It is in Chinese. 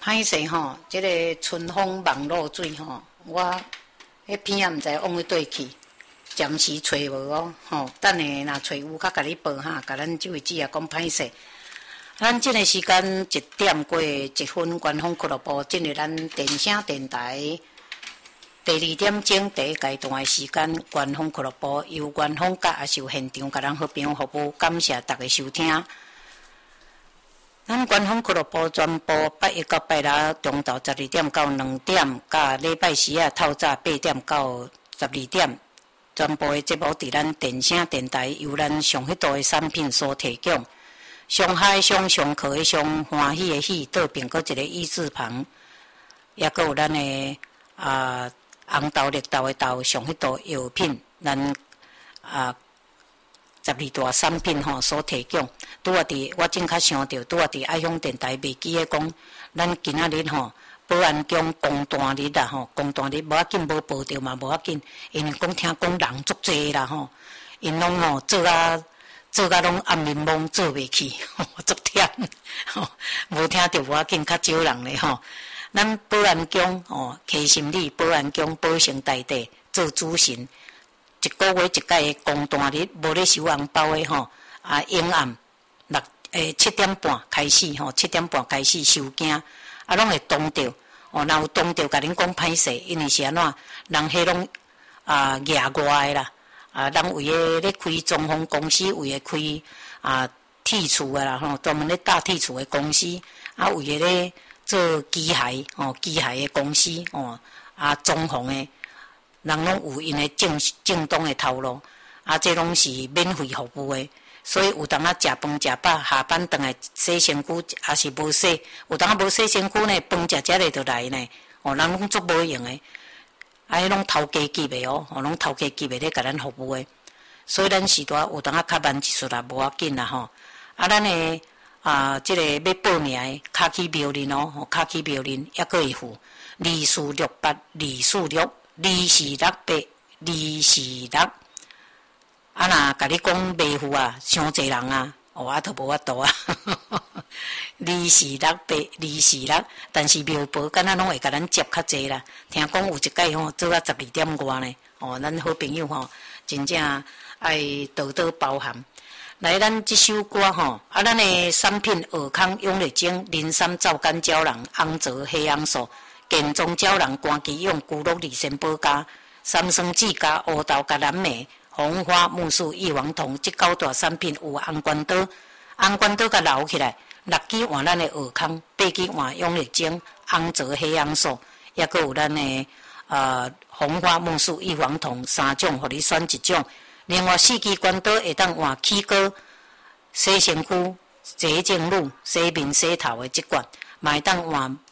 歹势吼，即个春风望露水吼，我迄片也毋知往去倒去，暂时找无哦吼。等下若找有，较甲你报哈，甲咱即位姊也讲歹势。咱即个时间1点过1分，官方俱乐部进入咱电声电台第2点钟第一阶段的时间，官方俱乐部由官方甲也受现场甲咱好朋友服务，感谢大家收听。咱官方俱乐部全部8月到8日中昼12点到2点，甲礼拜四啊透早8点到12点，全部的节目伫咱电声电台由咱上迄度的产品所提供。上海上上课的上欢喜的喜，倒边搁一个一字旁，也搁有咱的红豆绿豆的豆上迄度药品，咱12大产品吼所提供。拄啊伫我正较想到，拄啊伫爱乡电台袂记诶讲，咱今仔日吼保安宫公单日啦吼，公单日无要紧，无报着嘛无要紧，因为讲听讲人足济啦吼，因拢吼做甲拢暗眠梦做袂去，足忝吼，无听着无要紧，较少人咧吼。咱保安宫哦，溪心里保安宫保生大帝做主神，一个月一届的公单日，无咧收红包的吼，永暗7点半开始吼，7点半开始收件，拢会当着哦，若有当着，甲恁讲歹势，因为是安怎，人迄拢额外的啦。人为诶咧开装潢公司，为诶开铁厝诶啦吼，专门咧搭铁厝诶公司，为诶咧做机械机械诶公司装潢诶，人拢有因诶正当诶头路，这拢是免费服务诶。所以有当食饭食饱，下班回来洗身躯，也是无洗，有当无洗身躯呢，饭食咧就来呢，人拢足无用诶。迄拢头家级的哦，拢头家级的咧，甲咱服务的，所以咱时代有当较慢一撮啦，无要紧啦吼。咱的即个要报名的卡起标认哦，卡起标认抑阁会付2468244624482446。若甲你讲袂付伤济人都无法度24682446，但是庙婆敢若拢会甲咱接较济啦。听讲有一届吼做12点外呢，咱好朋友吼真正爱多多包涵。来，咱即首歌吼，咱的产品尔康永乐精、磷酸皂苷胶囊、红枣黑杨素、健壮胶囊、关基用、骨碌利仙宝加、三生子加乌豆加蓝莓、红花木树、异黄酮，即9大产品有红关岛。红关岛甲留起来，6支换咱的尔康，8支换永乐精、红枣黑杨素，也阁有咱的红花木树、异黄酮3种，互你选一种。另外4支关岛会当换起膏、洗身躯、洗净乳、洗面洗头的即款，嘛会当换